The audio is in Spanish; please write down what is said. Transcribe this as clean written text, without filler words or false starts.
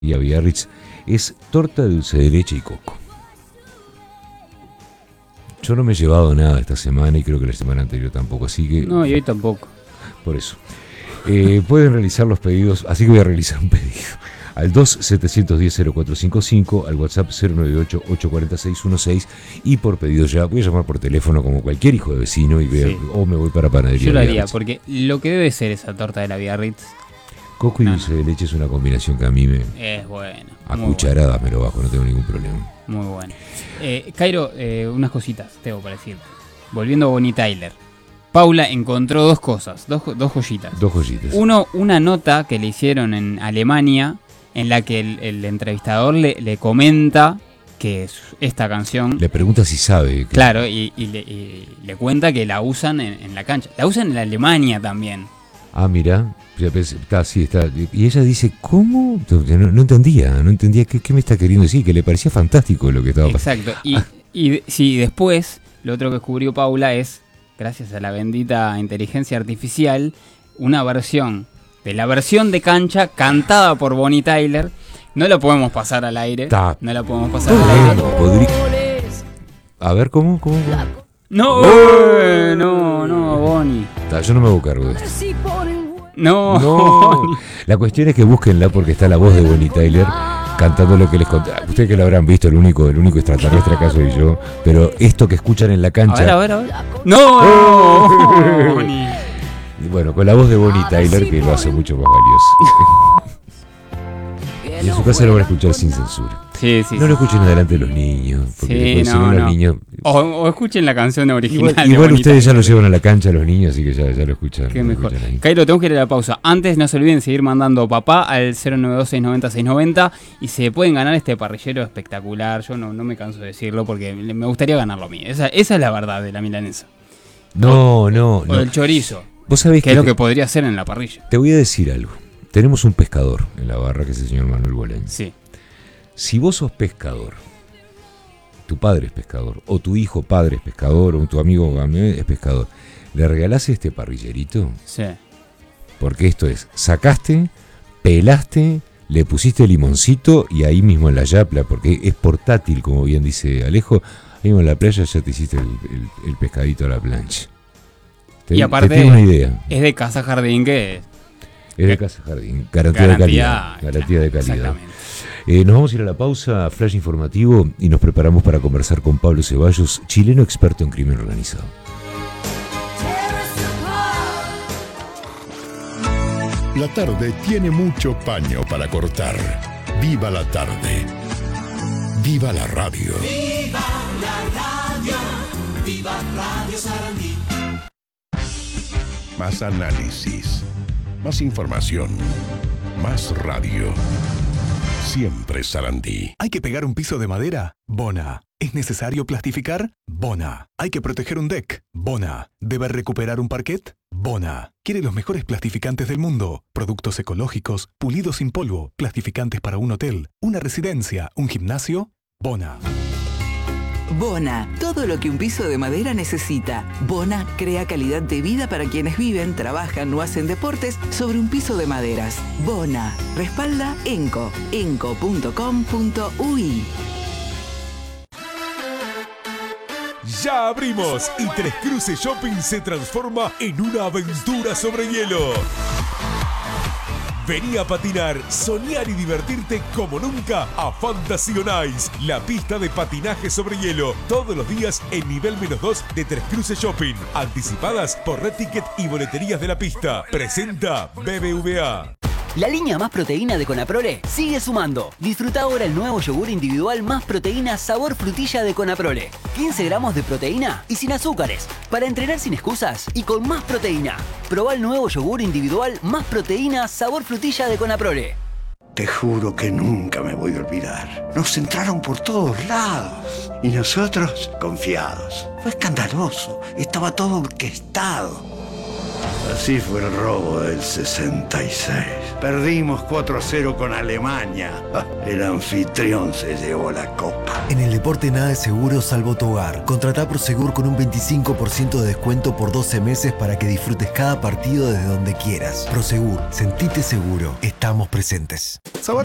y a Biarritz es torta de dulce de leche y coco. Yo no me he llevado nada esta semana y creo que la semana anterior tampoco, así que... No, y hoy tampoco. Por eso. Pueden realizar los pedidos, así que voy a realizar un pedido. Al 2-710-0455, al WhatsApp 098-846-16 y por pedido ya. Voy a llamar por teléfono como cualquier hijo de vecino y ver, o me voy para panadería. Yo lo haría, porque lo que debe ser esa torta de la Biarritz... Coco y dulce de leche es una combinación que a mí me... Es bueno. A cucharadas me lo bajo, no tengo ningún problema. Muy bueno. Cairo, unas cositas tengo para decirte. Volviendo a Bonnie Tyler. Paula encontró dos cosas, dos joyitas. Dos joyitas. Uno, una nota que le hicieron en Alemania, en la que el entrevistador le comenta que esta canción... Le pregunta si sabe. Claro, y le cuenta que la usan en la cancha. La usan en Alemania también. Ah, mira, está. Y ella dice, ¿cómo? No entendía qué me está queriendo decir, que le parecía fantástico lo que estaba pasando. Exacto, y sí, después, lo otro que descubrió Paula es, gracias a la bendita inteligencia artificial, una versión de la versión de cancha cantada por Bonnie Tyler. No la podemos pasar al aire. No la podemos pasar al aire. A ver, ¿cómo? No, Bonnie. Yo no me hago cargo de esto. No. La cuestión es que búsquenla porque está la voz de Bonnie Tyler cantando lo que les conté. Ustedes que lo habrán visto, el único extraterrestre acaso soy yo. Pero esto que escuchan en la cancha. A ver. ¡No! Bonnie. Bueno, con la voz de Bonnie Tyler, que lo hace mucho más valioso. Y en su casa lo van a escuchar sin censura. Sí. No lo escuchen delante de los niños. Porque no. Los niños... O escuchen la canción original. Igual ustedes ya lo llevan a la cancha los niños, así que ya lo escuchan. Qué mejor. Cairo, tenemos que ir a la pausa. Antes, no se olviden seguir mandando papá al 092-690-690 y se pueden ganar este parrillero espectacular. Yo no me canso de decirlo porque me gustaría ganarlo a mí. Esa es la verdad de la milanesa. No. O el chorizo. Vos sabés que es lo que podría hacer en la parrilla. Te voy a decir algo. Tenemos un pescador en la barra, que es el señor Manuel Bolaño. Sí. Si vos sos pescador, tu padre es pescador, o tu hijo padre es pescador, o tu amigo es pescador, ¿le regalás este parrillerito? Sí. Porque esto es, sacaste, pelaste, le pusiste limoncito y ahí mismo en la yapla, porque es portátil, como bien dice Alejo, ahí mismo en la playa ya te hiciste el pescadito a la plancha. Y aparte, te tengo una idea. Es de Casa Jardín que... Es de Casa Jardín, garantía de calidad. Exactamente. Nos vamos a ir a la pausa, flash informativo, y nos preparamos para conversar con Pablo Ceballos, chileno experto en crimen organizado. La tarde tiene mucho paño para cortar. ¡Viva la tarde! ¡Viva la radio! ¡Viva la radio! ¡Viva Radio Sarandí! Más análisis, más información, más radio. Siempre Sarandí. ¿Hay que pegar un piso de madera? Bona. ¿Es necesario plastificar? Bona. ¿Hay que proteger un deck? Bona. ¿Debe recuperar un parquet? Bona. ¿Quiere los mejores plastificantes del mundo? Productos ecológicos, pulidos sin polvo, plastificantes para un hotel, una residencia, un gimnasio? Bona. Bona, todo lo que un piso de madera necesita. Bona crea calidad de vida para quienes viven, trabajan o hacen deportes sobre un piso de maderas. Bona, respalda ENCO, enco.com.uy. Ya abrimos y Tres Cruces Shopping se transforma en una aventura sobre hielo. Vení a patinar, soñar y divertirte como nunca a Fantasy on Ice, la pista de patinaje sobre hielo, todos los días en nivel -2 de Tres Cruces Shopping. Anticipadas por Red Ticket y boleterías de la pista. Presenta BBVA. La línea Más Proteína de Conaprole sigue sumando. Disfruta ahora el nuevo yogur individual Más Proteína sabor frutilla de Conaprole. 15 gramos de proteína y sin azúcares. Para entrenar sin excusas y con más proteína. Probá el nuevo yogur individual Más Proteína sabor frutilla de Conaprole. Te juro que nunca me voy a olvidar. Nos entraron por todos lados. Y nosotros, confiados. Fue escandaloso. Estaba todo orquestado. Así fue el robo del 66. Perdimos 4-0 con Alemania. El anfitrión se llevó la copa. En el deporte nada es seguro salvo tu hogar. Contratá Prosegur con un 25% de descuento por 12 meses para que disfrutes cada partido desde donde quieras. Prosegur, sentite seguro. Estamos presentes.